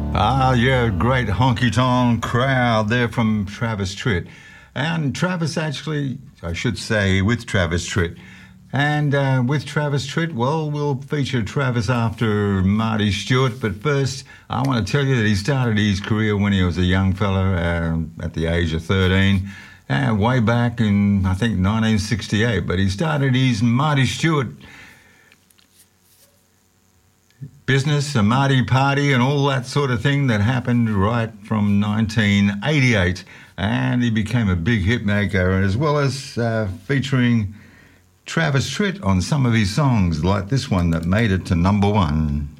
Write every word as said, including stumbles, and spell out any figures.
Ah, yeah, great honky-tonk crowd there from Travis Tritt. And Travis actually, I should say, with Travis Tritt. And uh, with Travis Tritt, well, we'll feature Travis after Marty Stewart. But first, I want to tell you that he started his career when he was a young fella uh, at the age of thirteen, uh, way back in, I think, nineteen sixty-eight. But he started his Marty Stewart business, a Marty party and all that sort of thing that happened right from nineteen eighty-eight. And he became a big hit maker, as well as uh, featuring Travis Tritt on some of his songs, like this one that made it to number one.